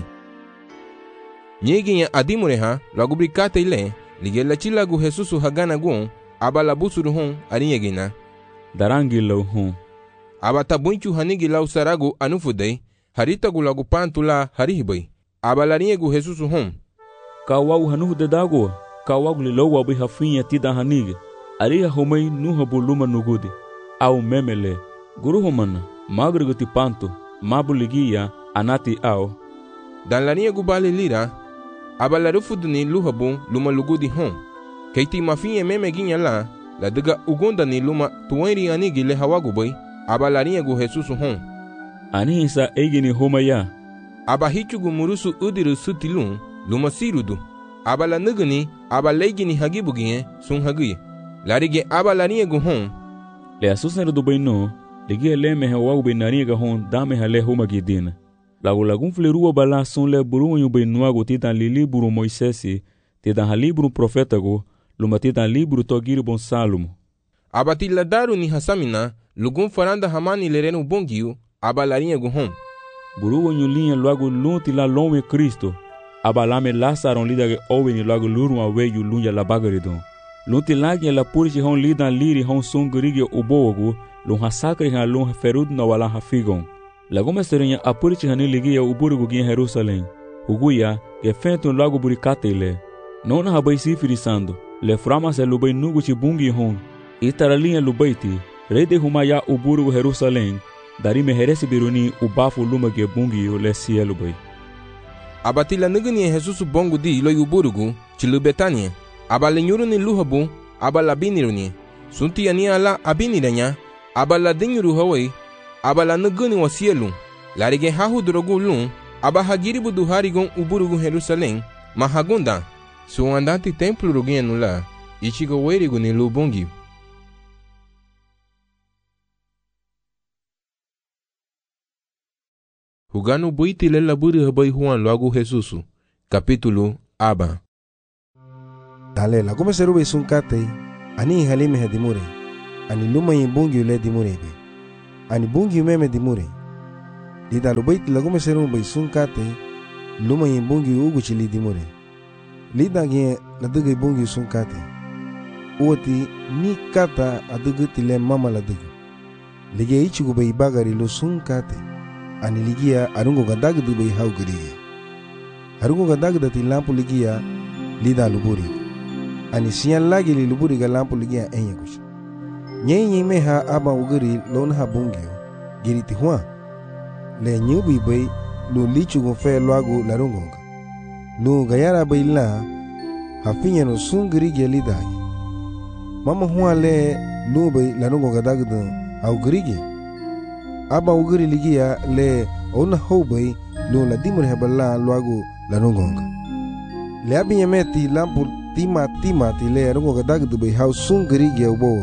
Nyegi ya adimureha logo brikate ile lige la chilagu Jesus hagana gon abala busuru hon arinyegina darangi lo hon. Abata bunchu hanigi lau saragu anufudei harita gulagu pantula harihibai. Abalariego Jesus hon. Kawagu hanuhu de dago, kawagu lilowa bi hafinha tida hanige. Ariha homei nuha buluma nugudi. Au memele, guru homana, magreguti panto, mabuligia, anati au. Dan lariego bale lira, abalarufuduni luhabu luma lugudi hon. Keiti mafinha memeginha la, la dega ugonda ni luma tuenri anigi le hawagu boy, abalariego Jesus hon. Anisa egini homaya. Aba hichugu murusu udiru sutilun luma sirudu. Aba la nuguni aba leigini hagibuginye sun haguye. Larige aba lariego hon. Le asusneru du baino, ligie le mehe wagu binariega hon dame hale homa gidina. Lagu lagun flerua bala sun le buru yu bainuago titan li liburu Moisesi, titan haliburu profetago, luma titan liburu togiri bon Salomo. Aba tiladaru ni hasamina, lugun faranda hamani lerenu bongiu, aba lariego hon. Buru nyulinha logo lunti la longe Cristo. Abalame Lazaron lida ge oweni logo luru aweyu lunya la bagaridon. Lunti lagi la purichi hon lida liri hon sungurigi ubogu, lun hasakri han lun ferud na wala hafigon. Lagome serinya apurichi hani ligia uburugu gin Jerusalem. Uguya ge fentun logo burikate ile. Nona habai sifirisando. Le frama se lubei nugu chibungi hon. Itaralinha lubeiti. Rede humaya uburugu Jerusalem. Dari meheresi biruni ubafu luma ge bungi o le cielo bai. Abatila nuguni Jesus bongo di lo yuburugu chilu Betania. Abala nyuruni luhabu abala biniruni. Sunti ani ala abiniranya abala dinyuru hawai abala nuguni wa cielo. Larige hahu drogu lun abahagiri budu harigon uburugu Jerusalem mahagunda. Suandati templo rugienu la ichigo werigu ni lubungi. Hugano buiti le laburi habai Juan loagu Jesusu. Capítulo Aba. Dale la come seru beisun katei. ani halime ha dimure ani luma yin bungi le dimure be ani bungi meme dimure lida lo bait lagu meserum bai sun kate luma yin bungi ugu chili dimure lida ge ladugi bungi sun kate oti ni kata adugu tile mama ladugu lige ichigu bai bagari lo sun kate ani ligia arungo gadag du bai hau giriya arungo gadag da tilampu ligia lida luburi ani siyan lagi li luburi ga lampu ligia enye kush nyenye me ha aba ugiri lon ha bungio giri ti hua le nyubi bai lu lichugo fe luagu larungonga lu gayara bai la hafinya no sungiri ge lidagi mama hua le lu bai larungonga dagdu au girige aba ugiri ligia le ona hobai lu la dimur hebala luagu larungonga le abinya meti lampu tima tima ti le larungonga dagdu bai hau sungiri ubo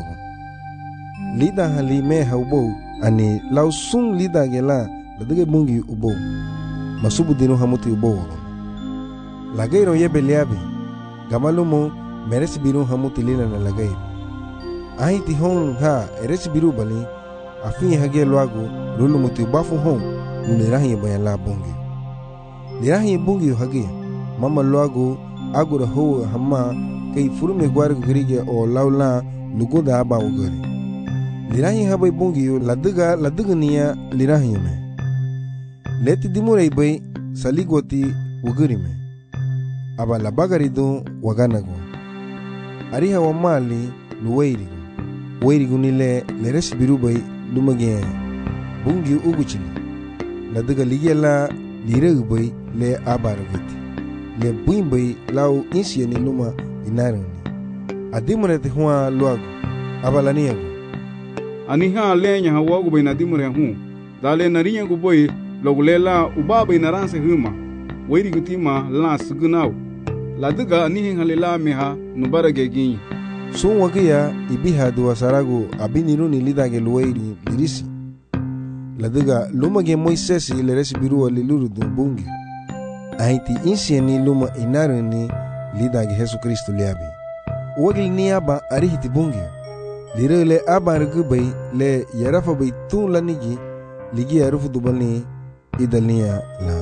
lida hali me haubo ani lau sung lida gela ladige bungi ubo masubu dinu hamuti ubo lagairo ye beliabi gamalumo meresi biru hamuti lina na lagairo ahi ti hon ha eresi biru bali afi hage loago rulu muti ubafu hon nirahi bayan la bungi nirahi bungi hage mama loago agura ho hamma kai furume gwar grige o laula lugoda aba ugari lirahi habai bungi laduga laduga niya lirahi me leti dimure bai saligoti uguri me aba labagari do waganago ariha wa mali luweirigo weirigo nile leresi biru bai lumage bungi uguchili laduga ligela liregu bai le abaragoti le buin bai lau insiya ni luma inarani adimure te hua luago aba laniago ani ha lenya ha wagu bai na dimure hu dale narinya gu boy logulela uba bai naranse huma weiri gutima la sugunau laduga ani halela meha nubarage gi sun wagiya ibiha duwa saragu abiniru ni lidage luweiri dirisi laduga lumage moisesi leresi biruwa liluru du bungi aiti insiya ni luma inaru ni lidage Yesu Kristo liabi wagil ni aba arihiti bungi lire le abargu bai le yarafa bai tun lanigi ligi yarufu dubani idalniya la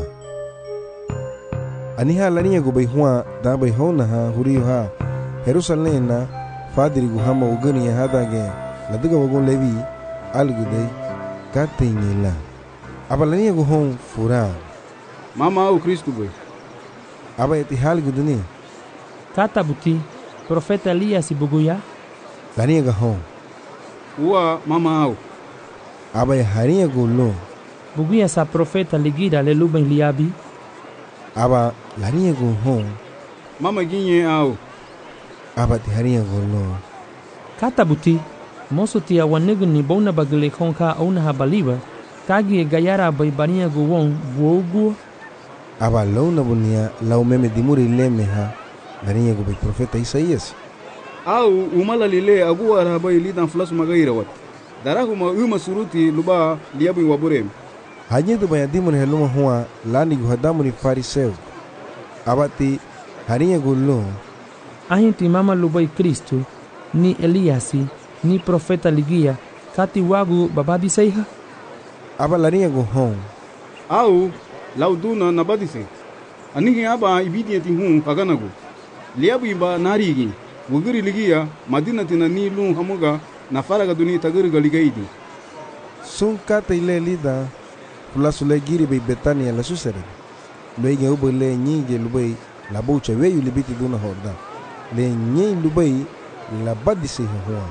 aniha laniya gu bai hua da bai hona ha huriyo ha Jerusalem na fadiri gu hama ugani ya hadage laduga wagun levi algu dai katenye la aba laniya gu hon fura mama au Kristu bai aba eti halgu duni kata buti profeta Elias buguya laniya ga hon uwa mama au aba ya hariya gu lo buguya sa profeta ligira le luben liabi aba laniya gu hon mama ginye au aba ti hariya gu lo kata buti moso ti awanigu ni bona bagle konka ona habaliba kagi gayara bai baniya gu won buogu aba launa bunia lau meme dimuri leme ha laniya gu bai profeta Isaías au umala lile aguwa rabai lidan flasu magaira wat darahu ma uma suruti luba liabu wabure hanya tu banyak dimur heluma hua lani gu hadamu ni fariseu abati harinya gullo ahinti mama lubai Kristo ni Eliasi ni profeta ligia kati wagu babadi seiha aba laniya gu hon au lauduna nabadi se anihi aba ibidiyati hu paganagu liabu iba narigi wugiri ligia madina tina ni lu hamuga na faraga duni tagirga ligaidi sun kata ile lida fulasu le giri bai Betania la susere lege ubo le nyige lubai la boucha weyu libiti duna horda le nye lubai la badise huwa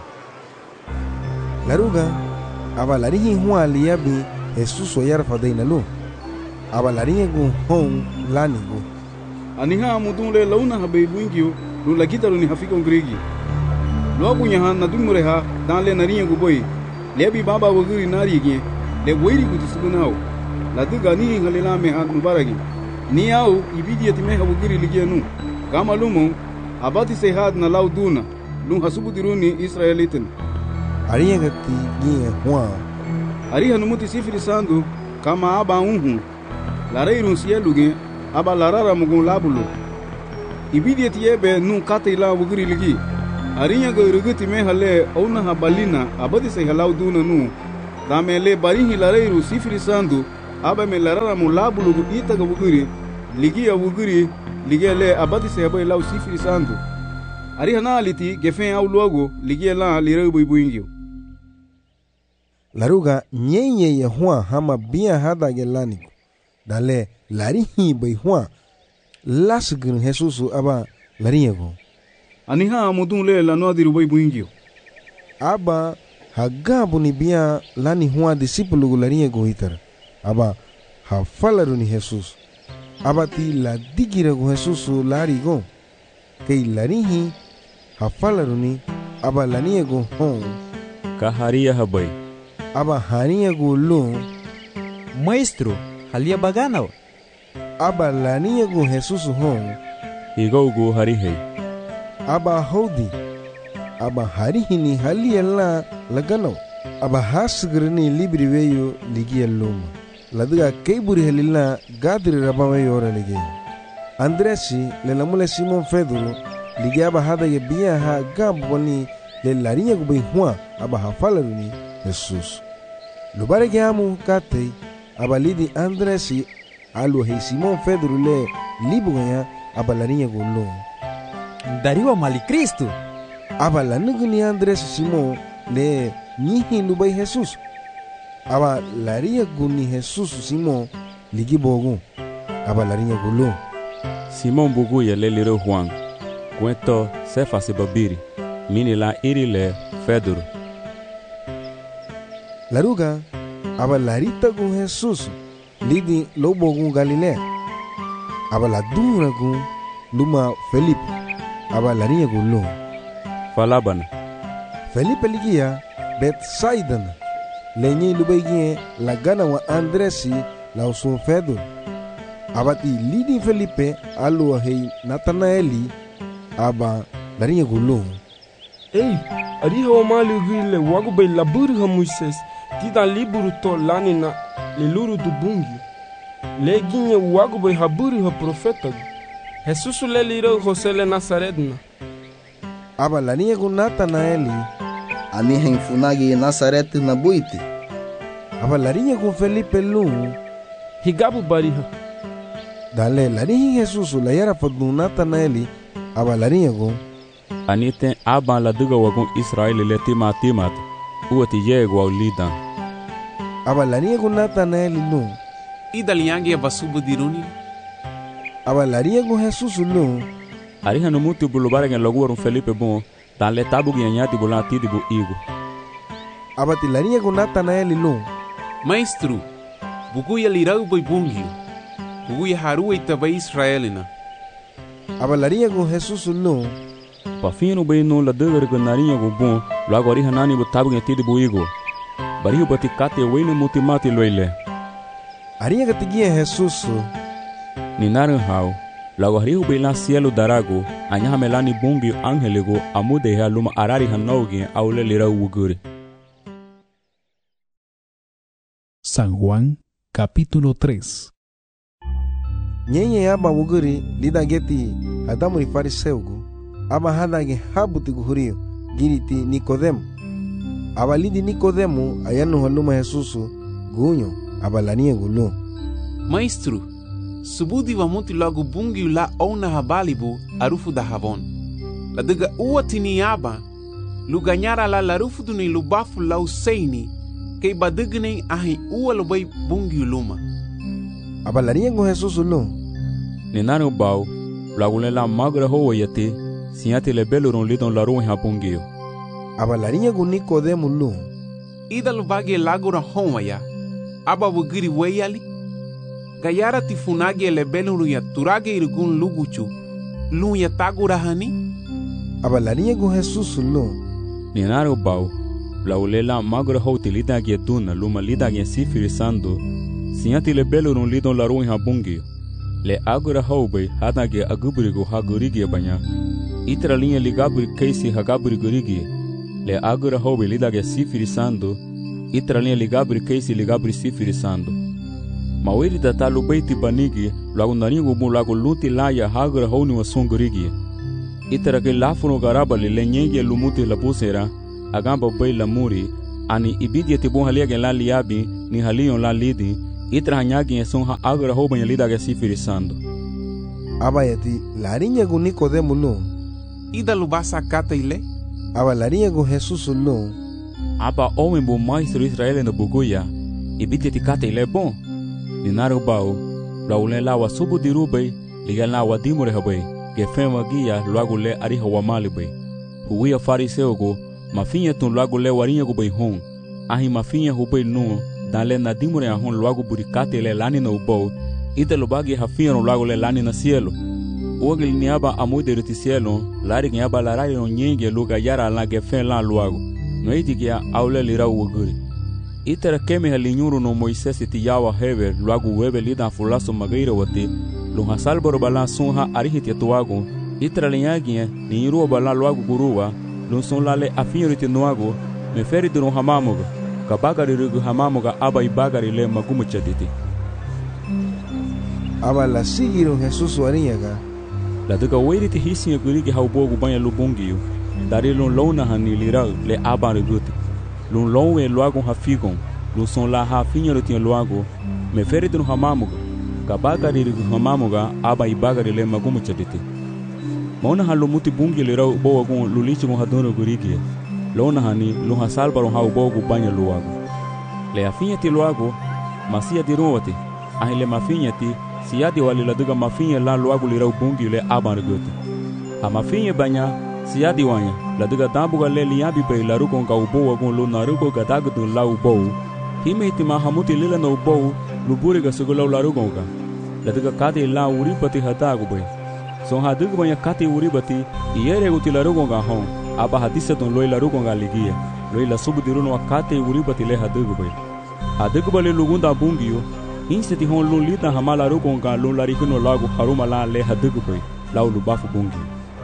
laruga aba larihi huwa liabi Jesus wa yarfa daina lu aba larihi gu hon lani gu aniha mudunle launa habai buingio lu lagita lu ni hafika ungrigi lu abunya ha na dumure ha dan le nariya gu boy lebi baba wugiri narigi le weiri gu tisugunao la duga ni halila me ha nubaragi ni au ibidiyati me ha wugiri ligianu kama lumo abati se had na lauduna lu hasubu diruni Israelitin ariya gati ni hua ariha numuti sifiri sandu kama aba unhu la reirun sieluge aba larara mugun labulu ibidiyati yebe nu kata ila wugiri ligi Arinya ga ruguti me hale auna habalina abadi se halau duna nu. Da me le barihi lareiru sifiri sandu aba me larara mu labulu gu ita ga wuguri ligi ya wuguri ligi le abadi se habai lau sifiri sandu. Ari hana aliti gefen au logo ligi la lireu bui buingio. Laruga nyenye ya hua hama bia hada gelani. Dale larihi bai hua lasgin Jesusu aba lariego. Aniha amudun le la no diru bai buingio. Aba hagabu ni bia lani hua disipulu lariego hitar. Aba hafalaru ni Jesus. Aba ti la digira go Jesusu larigo. Kei larihi hafalaru ni aba laniego hon. Kaharia habai. Aba haniego lo. Maestro, halia baganaw. Aba laniego Jesus hon. Higogo harihei. Aba hodi. Aba harihini halia la laganaw. Aba hasgrini libri weyo ligia loma. Laduga keiburi helila gadri rabawe ora ligi. Andresi le lamule Simon Pedro ligia aba hada ye bia ha gamboni le larinya gubai hua aba hafalaruni Jesus. Lubare giamu kate aba lidi Andresi alu he Simon Pedro le libuganya aba larinya gulo. Dariwa mali Kristo. Aba lanuguni Andresi Simon le nihi lubai Jesus. Aba laria guni Jesus Simon ligi bogu. Aba larinya gulo. Simon bugu ya le liro Juan. Cuento sefa se babiri. Mini la iri le Pedro. Laruga aba larita gu Jesus lidi lobo gu Galilea. Aba la dura gu luma Felipe. Aba larinya gulo. Falabana. Felipe ligia Bethsaida. Lenye lubegie la gana wa Andresi la usun Pedro. Abati lidi Felipe alu hei Nathanaeli aba larinya gulo. Ei, ari hawa mali gile wagu bay laburi ha Moises tida liburu to lani na liluru du bungi. Le ginye wagu bay haburi ha profeta. Jesus le liro Jose le Nazaretna. Aba larinya gu Nathanaeli ani henfunagi Nazaret na buiti. Aba larinya gu Felipe lu higabu bariha. Dale larihi Jesus la yara fadu Nathanaeli aba larinya gu Anite aba la duga wagun Israeli le tima timat uati yego au lidan. Aba larinya gu Nathanaeli lu idaliangi basubu diruni. Aba larinya gu Jesus lu ariha no mutu bulubare ngen loguwarum Felipe bon dan le tabu nyanyati bulati dibu igo. Aba ti larinya gu Nathanaeli lu Maestro, bugu ya lirau boy bungio. Bugu ya haru itabai Israelina. Aba larinya gu Jesus lu Pafino bay no la dever gu narinha gu bon logo ariha nani bu tabu nyati dibu igo. Barihu bati kate wene mutimati loile. Ariha gatigia Jesus ni narin hau logo harihu bay la cielo darago anyaha melani bungi angelego amude ha luma arari hanogi aule lirau wuguri. San Juan, capítulo tres. Nyenye aba wuguri lida geti adamuri fariseugu aba hadage habuti guhurio giriti Nikodemo. Aba lidi Nikodemo ayanu haluma Jesusu gunyo aba lania gulo. Maestro, subudi wa muti logo bungi la ona habalibu arufu da habon. La daga uwa tini aba luganyara la larufu duni lubafu la useini kay badagne ahi uwa lubay bungi luma. Aba lania gu Jesusu lo. Ni nanu bau lagule la magra ho yate siati le beluron lidon la ruin habungio. Aba larinya gu Nikodemo lu ida lubage lagura homaya aba wugiri weyali gayara tifunage le beluron ya turage irgun luguchu lu ya tagura hani. Aba larinya gu Jesus lu ni nanu bau lagule la magra ho tilida ge duna luma lida ge sifirisando siati le beluron lidon la ruin habungio. Le agora hoube hadage aguburigo hagurigi banya itra linha ligaburi keisi hagaburi gurigi le agora hoube lidage sifirisando itra linha ligaburi keisi ligaburi sifirisando mawiri datalu beiti banigi lagu naringo bu lagu luti laya hagora honi wasongurigi itara ke lafuno garabali le nyenge lumuti la pusera agamba bay la muri ani ibidi te bon halia gen la liabi ni halion la lidi itra hanyagi son ha agra ho ban lida ga sifirisando abayati larinya gu Nicodemo no ida lubasa kata ile aba larinya gu Jesus no aba owen bo maestro Israel no bugoya ibidi te kata ile bon dinaro bao la ulen la wasubu dirubay ligal na wadimore habay ke fema guia logo le ari hawa malibay huia fariseo go mafinha tun logo le warinha go bay hon ahi mafinha hubay no dale na dimore a hon logo buricate le lani no bo ita lobagi hafinha no logo le lani na cielo ogel niaba amude de cielo lari niaba la rai no nyenge luga yara la ke fen la logo no itigia aule lira woguri ita keme halinyuru no Moisés ti yawa hever logo webe lida fulaso magaira wati lo hasalboro bala sunha arihiti tuago itra lenyagia ni iru bala logo guruwa lo son lale afinriti noago me feri no hamamoga kabagari rugu hamamoga aba ibagari le magumu chaditi aba la sigiro Jesus warinyaga la duga weiriti hisinga gurigi haubogu banya lubungiyo dari lo lona hanilira le aba reguti lo lowe loago hafigon lo son la hafinriti loago me feri no hamamoga kabagari rugu hamamoga aba ibagari le magumu chaditi mauna halo muti bungi le rau boa gon lulichi gon hadono gurigi lona hani lo hasalbaro haubogu banya loago le afinheti loago masia di rote ahile mafinheti siadi wali la duga mafinha la loago le rau bungi le aban reguti a mafinha banya siadi wanya la duga tambuga le liabi pe la rugon ka uboa gon lo narugo gadagu do la ubo himeti mahamuti lila no ubo luburi ga sugo la rugon ka la duga kate la uripati hatagu be son hadugo banya kate uribati iere uti la rugon ga hon aba hadisa ton loila rugon ga ligia loila subu diruno akate uribati le hadugo be hadugo bale lugunda bungio inseti hon lo lita hamala rugon ga lo larikuno lago haruma la le hadugo be la ulubafu bungio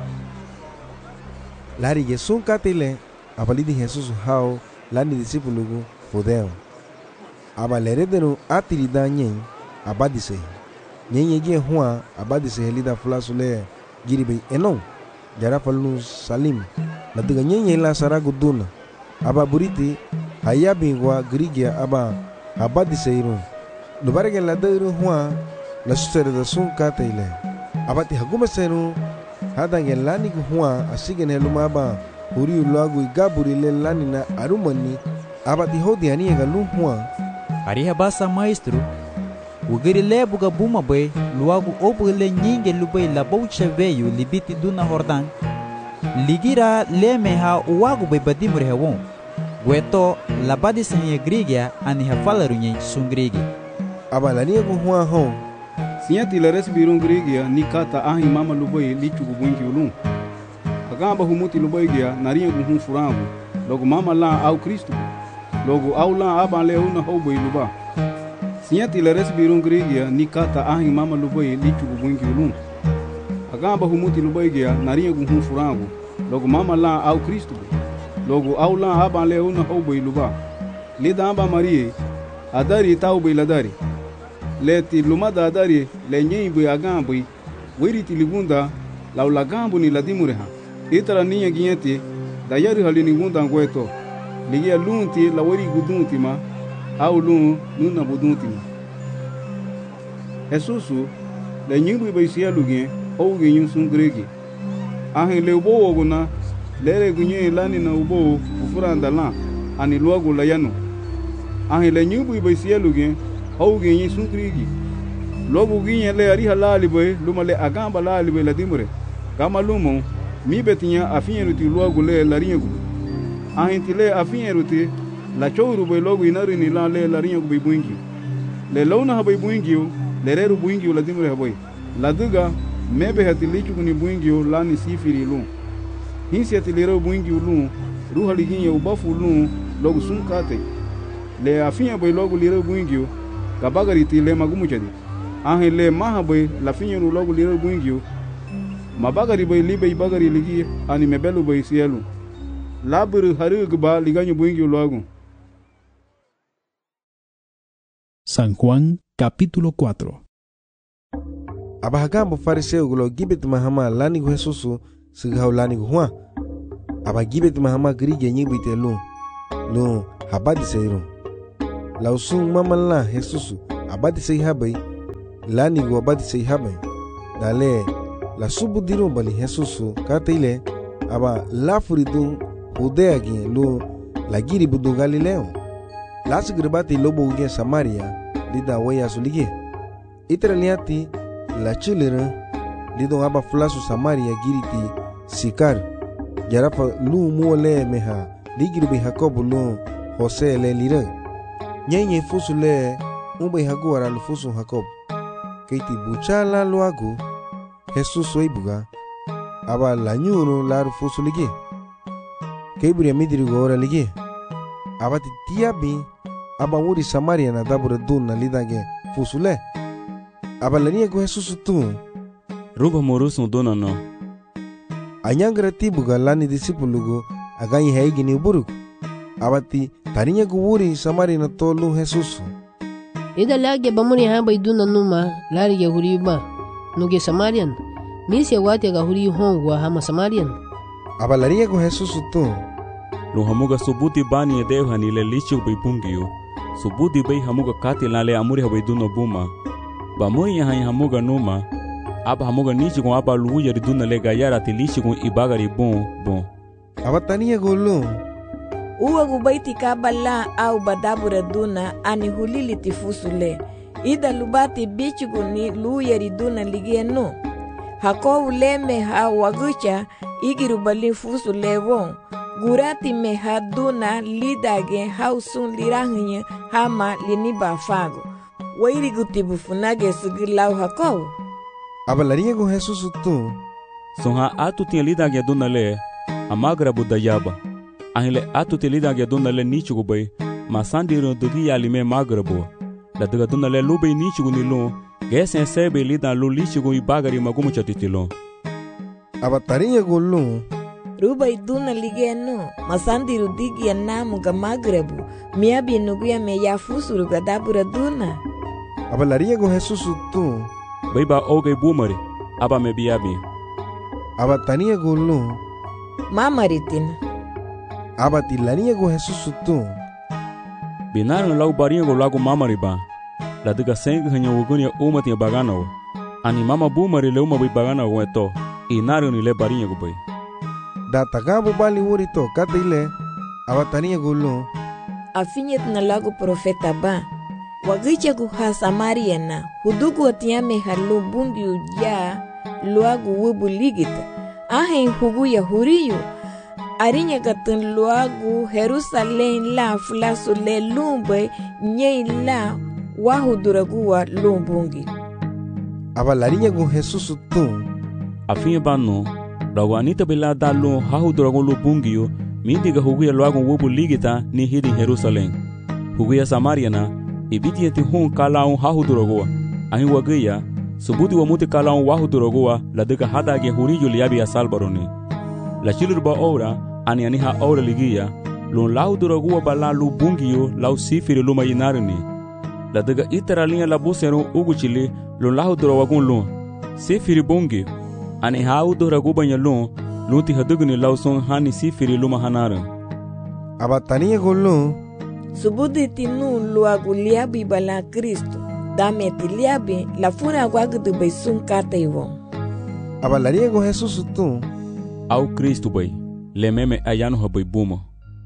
lari yesun katile abalidi Jesus hao lani discípulo go fodeo aba leredeno atiri da nyen abadise nyenye ge hua abadise helida flasule giribe enon jara falnu salim la diga nyenye la saragu duna aba buriti hayabi wa grigia aba abadise iru no barege la deru hua la susere da sun katile abati haguma senu hadange lani gu hua asigen heluma aba huri ulagu igaburi le lani na arumani abati hodi ani ga lu hua ari habasa maestro ugiri le buga buma bay luagu obu le nyinge lubay la boucha veio libiti duna hordan ligira le meha uagu bay badimure hewon weto la badisen ye grigia ani hafalaru nyen sungrigi abalani gu hua ho siati la resbirun grigia nikata ahi mama lubay lichu bungi ulun agamba humuti lubay gia nariya gu hun furangu logo mama la au Kristo logo au la aba le una hobo luba siati la resbirun grigia nikata ahi mama lubay lichu bungi ulun agamba humuti lubay gia nariya gu hun furangu logo mama la au Kristo logo au la aba le una hobo luba lida aba marie adari taubo iladari leti lumada adari le nyimbu agambu wiriti ligunda laula gambu ni ladimureha itara niya ginyeti dayari halini gunda ngweto ligia lunti la wari gudunti ma au lun nuna budunti ma Jesusu le nyimbu baisia lugien ou genyu sungregi ahin le ubo oguna lere gunye lani na ubo ufuranda la ani luagu la yanu ahin le nyimbu baisia lugien ou genyi sungregi logo ginye le ari halali boy lumale agamba lali boy ladimure kama lumo mi betinya afinyeruti luagu le larinyagu ahintile afinyeruti la chouru boy logo inari ni la le larinyagu boy buingi le lona haboy buingi le reru buingi ladimure haboy laduga mebe hatilichu ni buingi la ni sifiri lu hinsi atilero buingi lu ruhali ginye ubafu lu logo sunkate le afinya boy logo liro buingi kabagari ti le magumu chadi ahin le maha boy la finyeru logo liro buingi mabagari boy libe bagari ligi ani mebelu boy sielu laburu haru ba liganyo buingi logo. San Juan capítulo cuatro. Abahagambo fariseo gulo gibet mahama lani gu Jesusu sigau lani guhwa aba gibet mahama grige nyibite lu lu habadi seiru lausun mamalla Jesusu abadi sei habai lani gu abadi sei habai dale la subudiru bali Jesusu katile aba lafuridu hudeagi lu lagiri budu Galileo lasigribati lobo uge Samaria lida waya sulige itraliati la chilera lidon aba flasu Samaria giriti Sikar jarafa lu muole meha ligirbi Jacob lu Jose le lira nyenye fusu le umbe hagu ara lu fusu Jacob keiti buchala luagu Jesus oibuga aba la nyuru la fusu lige keiburi midirigo ora lige aba ti tiabi aba wuri Samaria na dabura dun na lidage fusu le aba la niego Jesus tu ruba morusu dona no anyangra tibuga lani disipulugo aganyi haigi ni buruk abati tarinya guwuri Samaria na tolu Jesus ida lage bamuri hamba iduna numa lari ya huriba nuge Samarian misi wati ga huri hongwa hama Samarian aba lariya go Jesus tu lo hamuga subuti bani dev hani le lichu bei bungiyo subuti bei hamuga kati lale amuri habai duna buma bamuri ya hamuga numa aba hamuga nichi ko aba luya riduna le gayara ti lichi ko ibagari bon bon aba taniya golo uwa gubaiti kabala au badabura duna ani hulili tifusule ida lubati bichugu ni luya riduna ligieno hako uleme ha wagucha igirubali fusule won gurati me ha duna lidage hausun lirahinya hama liniba fago wairi gutibu funage sugilau hako aba lariya go Jesus tu sonha atu tinha lidage duna le amagra budayaba ahile atu te lidage duna le nichugo bay masandiro dogi alime magrabo la daga duna le lube nichugo nilo gesen sebe lidan lo lichugo ibagari magumu chatitilo aba tariya go lu ruba iduna ligeno masandiru digi namu ga magrabu miabi nuguya me yafusuru ga dabura duna aba lariya go Jesus tu baiba oge bumari aba me biabi aba taniya go lu mamaritin aba tilaniya go Jesus tu binaran lau barinha go lago mamari ba la diga seng hanya wogunia umati bagano ani mama bumari le uma bai bagana go eto inaru ni le barinha go bai da tagabu bali wuri to katile aba taniya go lu afinyet na lago profeta ba wagicha gu ha Samaria na hudugu atiame halu bungi uja luagu wubu ligita ahen hugu ya huriyo arinya gatun luagu Jerusalem la fulasu le lumbe nye la wahuduragu wa lumbungi aba larinya gu Jesus tu afinha bano rago anita bela dalu hahuduragu lumbungiyo midiga hugu ya luagu wubu ligita ni hidi Jerusalem hugu ya Samaria na ibiti eti hun kalaun hahuduragu ahin wagaya subuti wa muti kalaun wahuduragu la deka hadage huriyo liabi ya salbaroni la chilurba ora ani ani ha ora ligia lun lau duragu bala lu bungiyo lau sifiri luma yinarini la daga itara linha la busero ugu chili lun lau duragun lun sifiri bungi ani ha u duragu banya lun lun ti hadugni lau son hani sifiri luma hanara aba taniya golu subudi tinu luagu liabi bala Kristo dame ti liabi la funa wagudu bai sun kata iwo aba lariya go Jesus tu au Kristo bai le meme ayano ha bai buma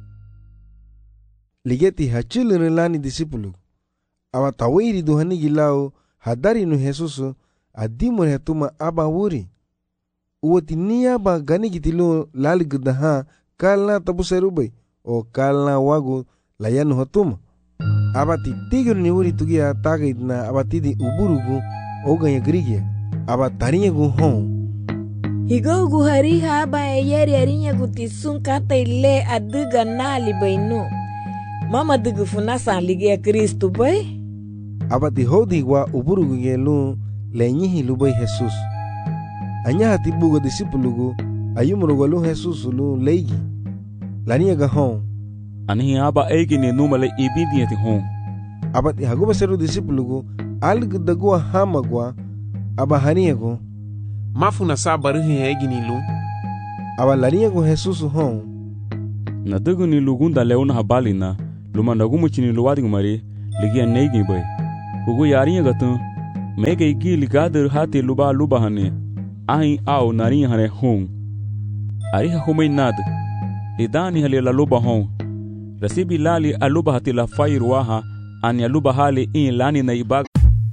ligeti hachilun lani disipulu aba tawiri duhani gilao hadari nu Jesus adimur hetuma aba wuri uwati niya ba gani gitilu lali gudaha kalna tabu serubai o kalna wagu layanu hatuma abati tigir ni wuri tugia tagaidna abati di uburugu oganya grigia aba tarinya gu hon higo gu hari haba eyeri arinya gu tisun kata ile aduga nali bainu mama dugu funasa ligia Kristo bai abati hodi wa uburugu ngelu lenyihi lubai Jesus anya hati bugo disipulugu ayumurugo lu Jesus lu leigi lania ga hon ani aba egi ne numale ibidi hon abati haguba seru disipulugu alg dagua hamagwa aba haniego mafuna sabaru egi ni lu Abalaria con Jesús hon. Na dugu ni lugunda leona habali na luma nagumu chini luwadi ngumari ligia neigi bay. Hugu yariya gatun mege igi ligader hati luba luba hane ahi au nari hane hong. Ariha humay nad lidani hali la luba hong. Rasibi lali aluba hati la fai ruaha ani aluba hali in lani na ibag.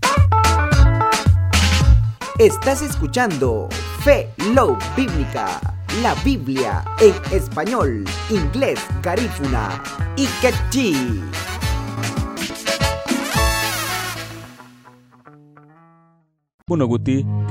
Estás escuchando Fe Love Bíblica, la Biblia en español, inglés, garífuna y quechí. Bunaguti